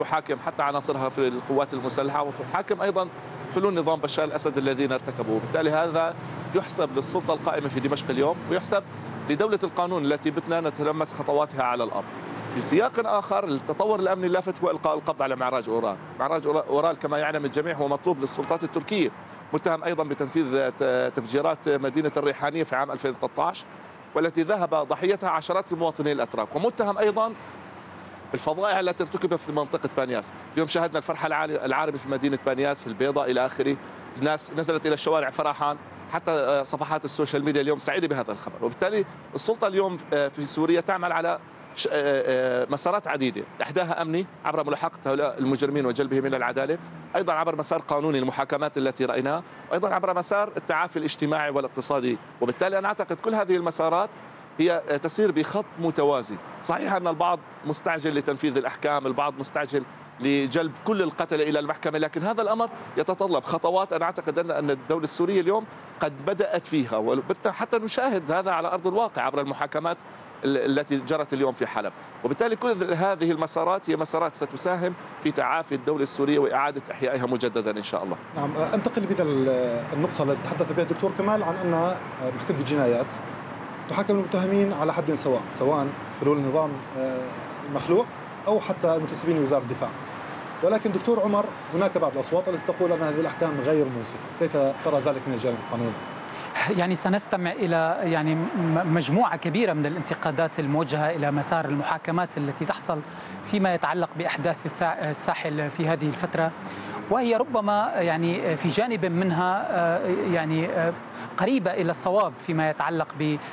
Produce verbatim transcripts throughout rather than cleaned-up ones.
تحاكم حتى عناصرها في القوات المسلحة، وتحاكم أيضا فلول نظام بشار الأسد الذين ارتكبوه. بالتالي هذا يحسب للسلطة القائمة في دمشق اليوم، ويحسب لدولة القانون التي بتنا نتلمس خطواتها على الأرض. في سياق آخر، التطور الأمني اللافت هو إلقاء القبض على معراج أورال. معراج أورال كما يعلم الجميع هو مطلوب للسلطات التركية، متهم أيضا بتنفيذ تفجيرات مدينة الريحانية في عام ألفين وثلاثة عشر، والتي ذهب ضحيتها عشرات المواطنين الأتراك، ومتهم أيضا الفضائح التي ارتكبت في منطقة بانياس. اليوم شاهدنا الفرحة العارمة في مدينة بانياس، في البيضاء إلى آخره. الناس نزلت إلى الشوارع فرحان، حتى صفحات السوشيال ميديا اليوم سعيدة بهذا الخبر. وبالتالي السلطة اليوم في سوريا تعمل على مسارات عديدة، إحداها أمني عبر ملاحقة هؤلاء المجرمين وجلبهم إلى العدالة، أيضا عبر مسار قانوني المحاكمات التي رأيناها، وأيضا عبر مسار التعافي الاجتماعي والاقتصادي. وبالتالي أنا أعتقد كل هذه المسارات هي تسير بخط متوازي. صحيح أن البعض مستعجل لتنفيذ الأحكام، البعض مستعجل لجلب كل القتلة إلى المحكمة، لكن هذا الأمر يتطلب خطوات أنا أعتقد أن الدولة السورية اليوم قد بدأت فيها، حتى نشاهد هذا على أرض الواقع عبر المحاكمات التي جرت اليوم في حلب. وبالتالي كل هذه المسارات هي مسارات ستساهم في تعافي الدولة السورية وإعادة إحيائها مجددا إن شاء الله. نعم، أنتقل بنا النقطة التي تحدث بها الدكتور كمال عن أن محكمة الجنايات تحاكم المتهمين على حد سواء، سواء فلول النظام المخلوع أو حتى المنتسبين لوزارة الدفاع. ولكن دكتور عمر، هناك بعض الأصوات التي تقول أن هذه الأحكام غير منصفة، كيف ترى ذلك من الجانب القانوني؟ يعني سنستمع إلى يعني مجموعة كبيرة من الانتقادات الموجهة إلى مسار المحاكمات التي تحصل فيما يتعلق بأحداث الساحل في هذه الفترة، وهي ربما يعني في جانب منها يعني قريبة إلى الصواب فيما يتعلق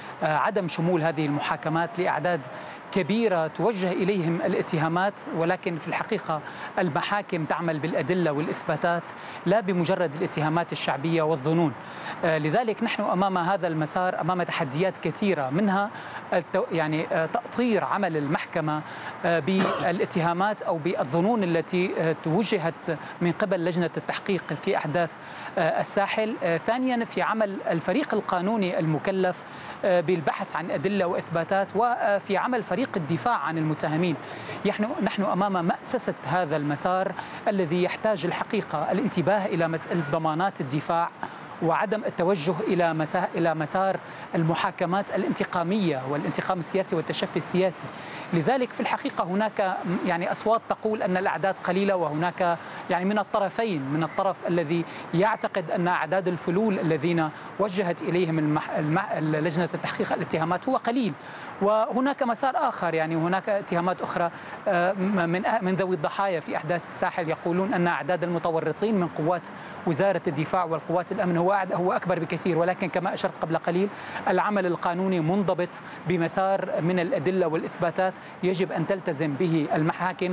بعدم شمول هذه المحاكمات لأعداد كبيرة توجه إليهم الاتهامات، ولكن في الحقيقة المحاكم تعمل بالأدلة والإثباتات لا بمجرد الاتهامات الشعبية والظنون. لذلك نحن أمام هذا المسار أمام تحديات كثيرة، منها يعني تأطير عمل المحكمة بالاتهامات أو بالظنون التي توجهت من قبل لجنة التحقيق في أحداث الساحل. ثانيا في عمل الفريق القانوني المكلف بالبحث عن أدلة وإثباتات، وفي عمل فريق الدفاع عن المتهمين. نحن أمام مأسسة هذا المسار الذي يحتاج الحقيقة الانتباه إلى مسألة ضمانات الدفاع وعدم التوجه إلى مسار إلى مسار المحاكمات الانتقامية والانتقام السياسي والتشفي السياسي. لذلك في الحقيقة هناك يعني أصوات تقول أن الأعداد قليلة، وهناك يعني من الطرفين، من الطرف الذي يعتقد أن أعداد الفلول الذين وجهت إليهم المح... المح... لجنة التحقيق الاتهامات هو قليل، وهناك مسار آخر يعني هناك اتهامات أخرى من من ذوي الضحايا في أحداث الساحل يقولون أن أعداد المتورطين من قوات وزارة الدفاع والقوات الأمن هو هو أكبر بكثير. ولكن كما أشرت قبل قليل العمل القانوني منضبط بمسار من الأدلة والإثباتات يجب أن تلتزم به المحاكم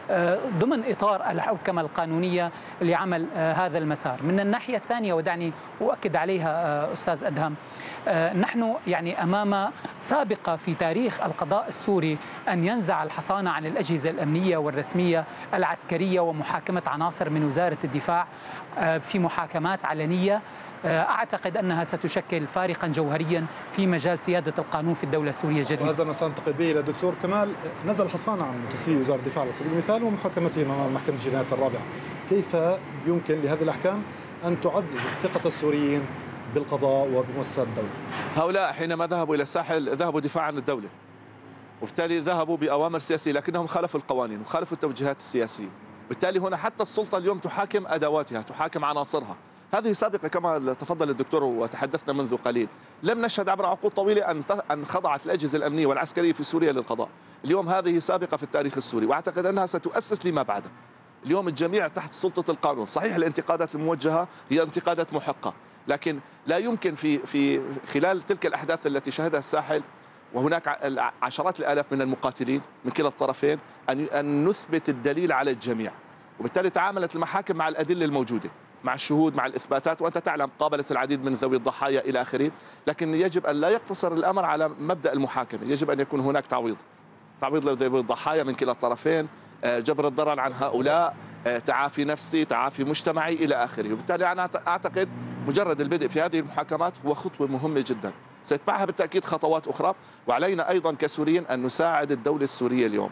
ضمن إطار الحوكمة القانونية لعمل هذا المسار. من الناحية الثانية ودعني أؤكد عليها أستاذ أدهم، نحن يعني أمام سابقة في تاريخ القضاء السوري أن ينزع الحصانة عن الأجهزة الأمنية والرسمية العسكرية ومحاكمة عناصر من وزارة الدفاع في محاكمات علنية. أعتقد أنها ستشكل فارقا جوهريا في مجال سيادة القانون في الدولة السورية الجديدة. وهذا ما سننتقل به إلى الدكتور كمال. نزل الحصانة عن متسبي وزارة الدفاع على سبيل المثال ومحاكمتهم أمام محكمة الجنايات الرابعة، كيف يمكن لهذه الأحكام أن تعزز ثقة السوريين بالقضاء وبمؤسسات الدولة؟ هؤلاء حينما ذهبوا إلى الساحل ذهبوا دفاعا عن الدولة، وبالتالي ذهبوا بأوامر سياسية، لكنهم خالفوا القوانين وخالفوا التوجيهات السياسية. بالتالي هنا حتى السلطة اليوم تحاكم أدواتها، تحاكم عناصرها. هذه سابقة كما تفضل الدكتور وتحدثنا منذ قليل. لم نشهد عبر عقود طويلة أن أن خضعت الأجهزة الأمنية والعسكرية في سوريا للقضاء. اليوم هذه سابقة في التاريخ السوري، وأعتقد أنها ستؤسس لما بعده. اليوم الجميع تحت سلطة القانون. صحيح الانتقادات الموجهة هي انتقادات محقة، لكن لا يمكن في في خلال تلك الأحداث التي شهدها الساحل وهناك عشرات الآلاف من المقاتلين من كلا الطرفين أن أن نثبت الدليل على الجميع. وبالتالي تعاملت المحاكم مع الأدلة الموجودة، مع الشهود، مع الإثباتات، وأنت تعلم قابلت العديد من ذوي الضحايا إلى آخره. لكن يجب أن لا يقتصر الأمر على مبدأ المحاكمة، يجب أن يكون هناك تعويض تعويض لذوي الضحايا من كلا الطرفين، جبر الضرر عن هؤلاء، تعافي نفسي، تعافي مجتمعي إلى آخره. وبالتالي أنا أعتقد مجرد البدء في هذه المحاكمات هو خطوة مهمة جدا، سيتبعها بالتأكيد خطوات أخرى. وعلينا أيضا كسوريين أن نساعد الدولة السورية اليوم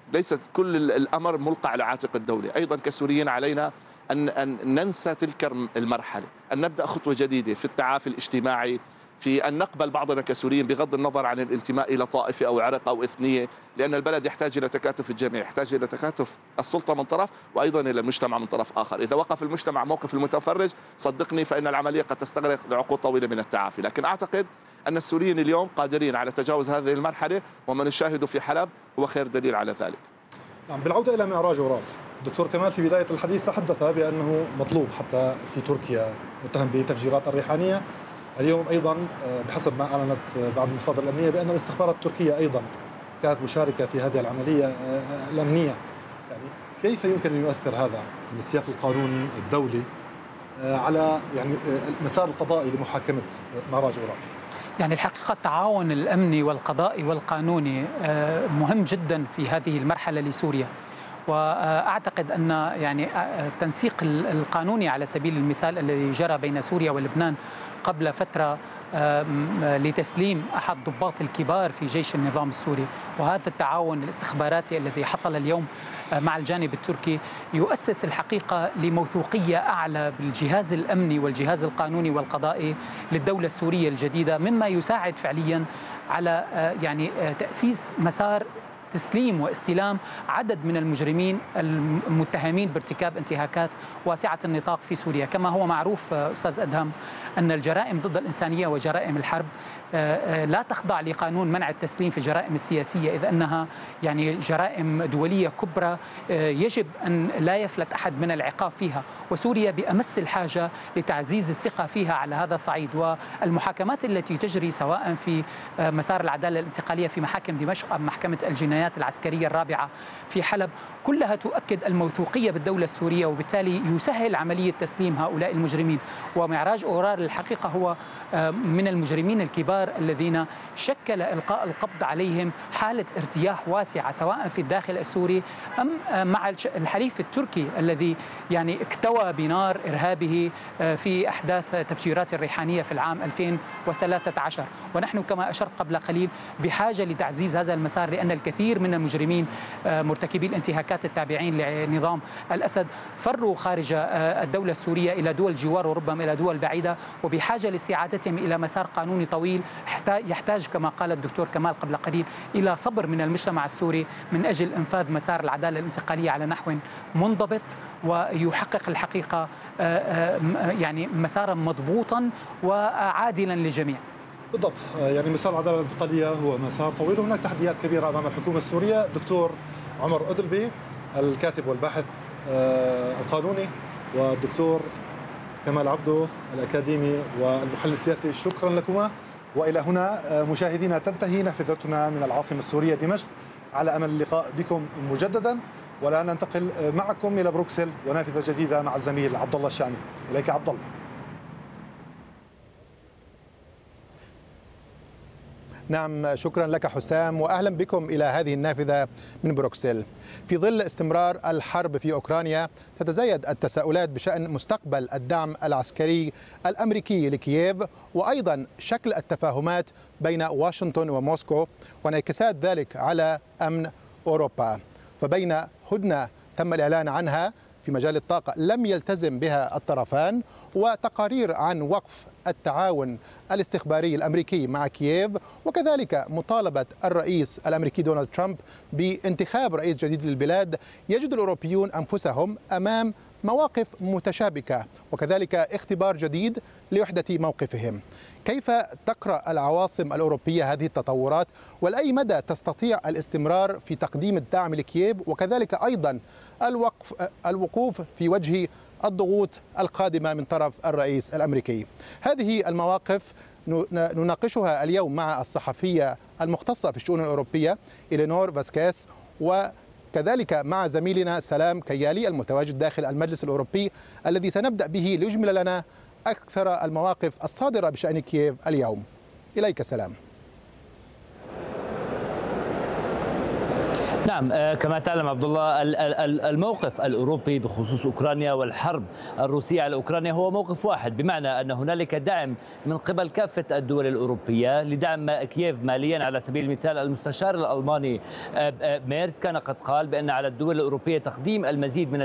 ليست كل الأمر ملقى على عاتق الدولة. أيضا كسوريين علينا أن أن ننسى تلك المرحلة، أن نبدأ خطوة جديدة في التعافي الاجتماعي، في أن نقبل بعضنا كسوريين بغض النظر عن الانتماء إلى طائفة أو عرق أو إثنية، لأن البلد يحتاج إلى تكاتف الجميع، يحتاج إلى تكاتف السلطة من طرف وأيضا إلى المجتمع من طرف آخر. إذا وقف المجتمع موقف المتفرج صدقني فإن العملية قد تستغرق لعقود طويلة من التعافي. لكن أعتقد أن السوريين اليوم قادرين على تجاوز هذه المرحلة، وما نشاهده في حلب هو خير دليل على ذلك. نعم، بالعودة إلى معراج أورال، الدكتور كمال في بداية الحديث تحدث بأنه مطلوب حتى في تركيا، متهم بتفجيرات الريحانية. اليوم أيضا بحسب ما أعلنت بعض المصادر الأمنية بأن الاستخبارات التركية أيضا كانت مشاركة في هذه العملية الأمنية. يعني كيف يمكن أن يؤثر هذا من السياق القانوني الدولي على يعني المسار القضائي لمحاكمة معراج أورال؟ يعني الحقيقة التعاون الأمني والقضائي والقانوني مهم جدا في هذه المرحلة لسوريا، وأعتقد أن يعني التنسيق القانوني على سبيل المثال الذي جرى بين سوريا ولبنان قبل فترة لتسليم أحد ضباط الكبار في جيش النظام السوري، وهذا التعاون الاستخباراتي الذي حصل اليوم مع الجانب التركي يؤسس الحقيقة لموثوقية أعلى بالجهاز الأمني والجهاز القانوني والقضائي للدولة السورية الجديدة، مما يساعد فعليا على يعني تأسيس مسار تسليم واستلام عدد من المجرمين المتهمين بارتكاب انتهاكات واسعة النطاق في سوريا. كما هو معروف أستاذ أدهم أن الجرائم ضد الإنسانية وجرائم الحرب لا تخضع لقانون منع التسليم في الجرائم السياسية، إذ أنها يعني جرائم دولية كبرى يجب أن لا يفلت أحد من العقاب فيها، وسوريا بأمس الحاجة لتعزيز الثقة فيها على هذا الصعيد. والمحاكمات التي تجري سواء في مسار العدالة الانتقالية في محاكم دمشق أم محكمة الجنايات العسكرية الرابعة في حلب كلها تؤكد الموثوقية بالدولة السورية، وبالتالي يسهل عملية تسليم هؤلاء المجرمين. ومعراج أورال الحقيقة هو من المجرمين الكبار الذين شكل إلقاء القبض عليهم حالة ارتياح واسعة سواء في الداخل السوري أم مع الحليف التركي الذي يعني اكتوى بنار إرهابه في أحداث تفجيرات الريحانية في العام ألفين وثلاثة عشر. ونحن كما أشرت قبل قليل بحاجة لتعزيز هذا المسار، لأن الكثير من المجرمين مرتكبي الانتهاكات التابعين لنظام الأسد فروا خارج الدولة السورية إلى دول الجوار وربما إلى دول بعيدة، وبحاجة لاستعادتهم إلى مسار قانوني طويل يحتاج كما قال الدكتور كمال قبل قليل إلى صبر من المجتمع السوري من أجل إنفاذ مسار العدالة الانتقالية على نحو منضبط ويحقق الحقيقة يعني مسارا مضبوطا وعادلا للجميع. بالضبط، يعني مسار العدالة الانتقالية هو مسار طويل وهناك تحديات كبيرة أمام الحكومة السورية. دكتور عمر أدلبي الكاتب والباحث القانوني، والدكتور كمال عبدو الأكاديمي والمحلل السياسي، شكرا لكما. وإلى هنا مشاهدينا تنتهي نافذتنا من العاصمة السورية دمشق، على أمل اللقاء بكم مجددا. والآن ننتقل معكم إلى بروكسل ونافذة جديدة مع الزميل عبد الله الشامي. إليك عبد الله. نعم، شكرا لك حسام، وأهلا بكم إلى هذه النافذة من بروكسل. في ظل استمرار الحرب في أوكرانيا تتزايد التساؤلات بشأن مستقبل الدعم العسكري الأمريكي لكييف، وأيضا شكل التفاهمات بين واشنطن وموسكو وانعكاسات ذلك على أمن أوروبا. فبين هدنة تم الإعلان عنها في مجال الطاقة لم يلتزم بها الطرفان، وتقارير عن وقف التعاون الاستخباري الأمريكي مع كييف، وكذلك مطالبة الرئيس الأمريكي دونالد ترامب بانتخاب رئيس جديد للبلاد، يجد الأوروبيون أنفسهم أمام مواقف متشابكة وكذلك اختبار جديد لوحدة موقفهم. كيف تقرأ العواصم الأوروبية هذه التطورات، ولأي مدى تستطيع الاستمرار في تقديم الدعم لكييف، وكذلك أيضا الوقف الوقوف في وجه الضغوط القادمة من طرف الرئيس الأمريكي؟ هذه المواقف نناقشها اليوم مع الصحفية المختصة في الشؤون الأوروبية إلينور فاسكيز، وكذلك مع زميلنا سلام كيالي المتواجد داخل المجلس الأوروبي، الذي سنبدأ به ليجمل لنا أكثر المواقف الصادرة بشأن كييف اليوم. إليك سلام. نعم كما تعلم عبد الله الموقف الأوروبي بخصوص أوكرانيا والحرب الروسية على أوكرانيا هو موقف واحد، بمعنى أن هنالك دعم من قبل كافة الدول الأوروبية لدعم كييف ماليا. على سبيل المثال المستشار الألماني ميرز كان قد قال بأن على الدول الأوروبية تقديم المزيد من